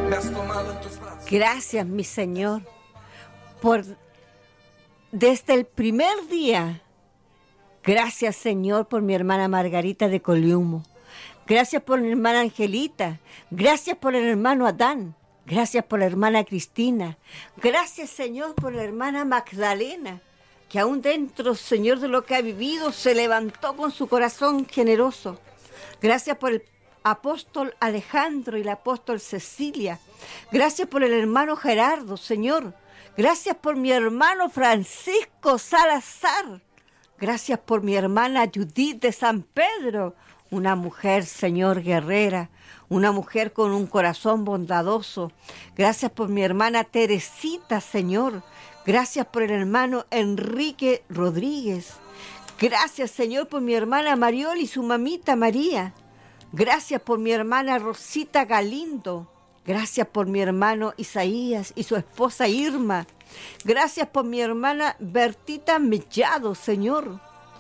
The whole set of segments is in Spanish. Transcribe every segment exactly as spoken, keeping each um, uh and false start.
Me has tomado en tus brazos. Gracias, mi Señor, por desde el primer día. Gracias, Señor, por mi hermana Margarita de Coliumo. Gracias por mi hermana Angelita. Gracias por el hermano Adán. Gracias por la hermana Cristina. Gracias, Señor, por la hermana Magdalena, que aún dentro, Señor, de lo que ha vivido, se levantó con su corazón generoso. Gracias por el apóstol Alejandro y la apóstol Cecilia. Gracias por el hermano Gerardo, Señor. Gracias por mi hermano Francisco Salazar. Gracias por mi hermana Judith de San Pedro, una mujer, Señor, guerrera, una mujer con un corazón bondadoso. Gracias por mi hermana Teresita, Señor. Gracias por el hermano Enrique Rodríguez. Gracias, Señor, por mi hermana Mariol y su mamita María. Gracias por mi hermana Rosita Galindo. Gracias por mi hermano Isaías y su esposa Irma. Gracias por mi hermana Bertita Mellado, Señor.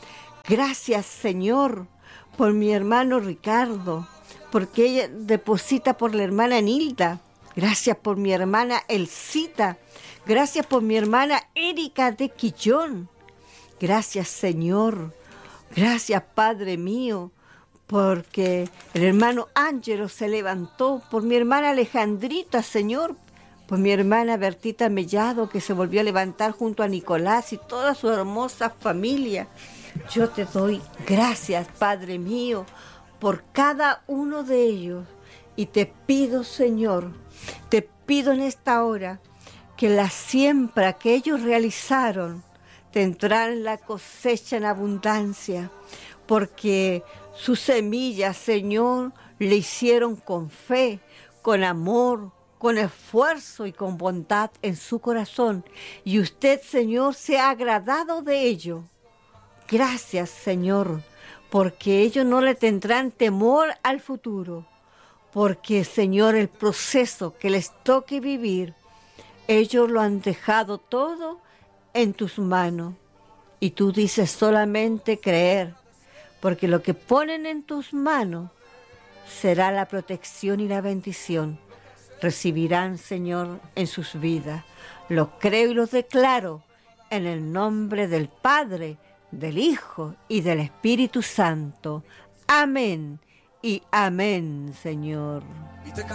Gracias, Señor, por mi hermano Ricardo, porque ella deposita por la hermana Nilda. Gracias por mi hermana Elcita. Gracias por mi hermana Erika de Quillón. Gracias, Señor. Gracias, Padre mío, porque el hermano Ángelo se levantó, por mi hermana Alejandrita, Señor, por mi hermana Bertita Mellado, que se volvió a levantar junto a Nicolás y toda su hermosa familia. Yo te doy gracias, Padre mío, por cada uno de ellos. Y te pido, Señor, te pido en esta hora que la siembra que ellos realizaron tendrán la cosecha en abundancia, porque sus semillas, Señor, le hicieron con fe, con amor, con esfuerzo y con bondad en su corazón. Y usted, Señor, se ha agradado de ello. Gracias, Señor, porque ellos no le tendrán temor al futuro, porque, Señor, el proceso que les toque vivir, ellos lo han dejado todo en tus manos. Y tú dices solamente creer, porque lo que ponen en tus manos será la protección y la bendición. Recibirán, Señor, en sus vidas. Lo creo y lo declaro en el nombre del Padre, del Hijo y del Espíritu Santo. Amén y amén, Señor.